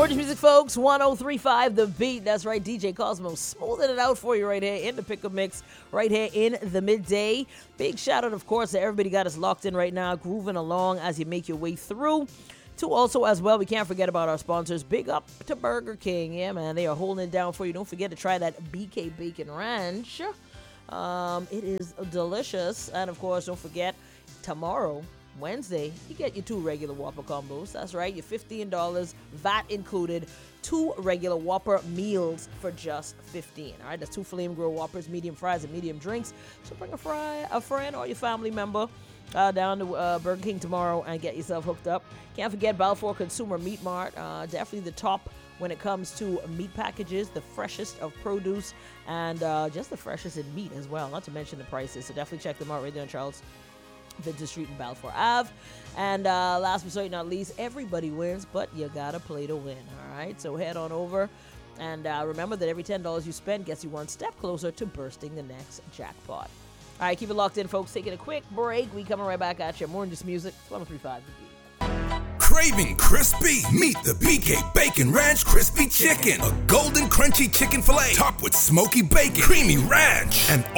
Gorgeous music, folks. 1035 The Beat. That's right, DJ Cosmo smoothing it out for you right here in the Pick-Up Mix, right here in the midday. Big shout out, of course, to everybody got us locked in right now, grooving along as you make your way through. To also, as well, we can't forget about our sponsors. Big up to Burger King. Yeah, man, they are holding it down for you. Don't forget to try that BK Bacon Ranch. It is delicious. And, of course, don't forget, tomorrow, Wednesday, you get your 2 regular Whopper combos. That's right, your $15, VAT included, 2 regular Whopper meals for just $15. All right, that's 2 Flame Grill Whoppers, medium fries, and medium drinks. So bring a friend, or your family member down to Burger King tomorrow and get yourself hooked up. Can't forget Balfour Consumer Meat Mart, definitely the top when it comes to meat packages, the freshest of produce, and just the freshest in meat as well, not to mention the prices. So definitely check them out right there in Charles Vintage Street in Balfour Ave. And last but certainly not least, everybody wins, but you gotta play to win. All right, so head on over and remember that every $10 you spend gets you one step closer to bursting the next jackpot. All right, keep it locked in, folks. Taking a quick break. We coming right back at you. More than just music. 1035 The Beat. Craving crispy? Meet the BK Bacon Ranch Crispy Chicken. A golden crunchy chicken filet topped with smoky bacon, creamy ranch, and